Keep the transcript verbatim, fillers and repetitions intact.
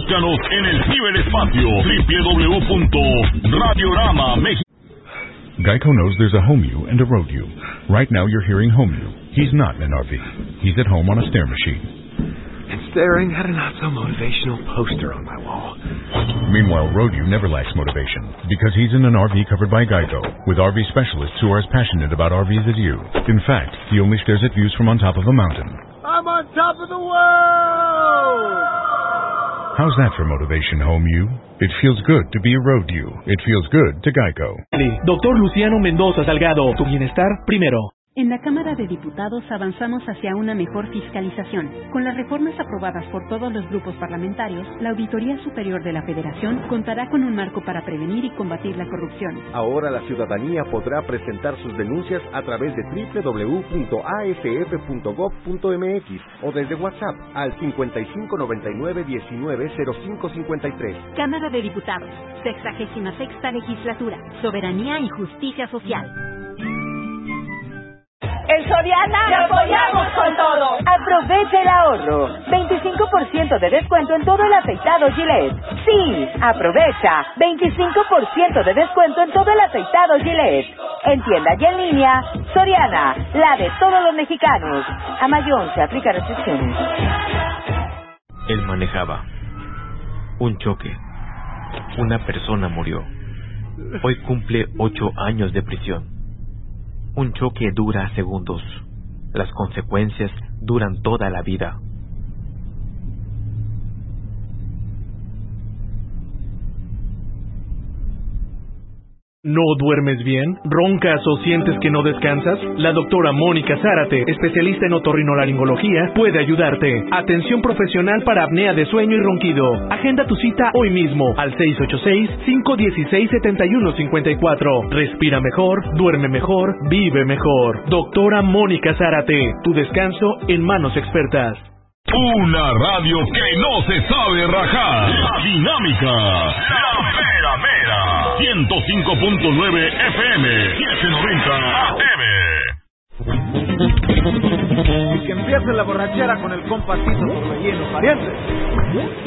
Búscanos en el ciberespacio doble u doble u doble u punto radiorama méxico. Geico knows there's a home you and a road you. Right now you're hearing home you. He's not in an R V. He's at home on a stair machine. And staring at a not-so-motivational poster on my wall. Meanwhile, road you never lacks motivation because he's in an R V covered by Geico with R V specialists who are as passionate about R Vs as you. In fact, he only stares at views from on top of a mountain. I'm on top of the world! How's that for motivation, home you? It feels good to be a road you. It feels good to Geico. Doctor Luciano Mendoza Salgado, tu bienestar primero. En la Cámara de Diputados avanzamos hacia una mejor fiscalización. Con las reformas aprobadas por todos los grupos parlamentarios, la Auditoría Superior de la Federación contará con un marco para prevenir y combatir la corrupción. Ahora la ciudadanía podrá presentar sus denuncias a través de doble u doble u doble u punto a f f punto gov punto m x o desde WhatsApp al cincuenta y cinco noventa y nueve diecinueve cero cinco cincuenta y tres. Cámara de Diputados, sexagésima sexta legislatura, soberanía y justicia social. En Soriana te apoyamos con todo. Aprovecha el ahorro. veinticinco por ciento de descuento en todo el afeitado Gillette. Sí, aprovecha. veinticinco por ciento de descuento en todo el afeitado Gillette. En tienda y en línea, Soriana, la de todos los mexicanos. A Mayón se aplica restricciones. Él manejaba. Un choque. Una persona murió. Hoy cumple ocho años de prisión. Un choque dura segundos. Las consecuencias duran toda la vida. ¿No duermes bien? ¿Roncas o sientes que no descansas? La doctora Mónica Zárate, especialista en otorrinolaringología, puede ayudarte. Atención profesional para apnea de sueño y ronquido. Agenda tu cita hoy mismo al seis ocho seis, cinco uno seis, siete uno cinco cuatro. Respira mejor, duerme mejor, vive mejor. Doctora Mónica Zárate, tu descanso en manos expertas. Una radio que no se sabe rajar. La dinámica. La mera mera. ciento cinco punto nueve F M. setecientos noventa A M. Y que empiece la borrachera con el compacito por relleno, parientes.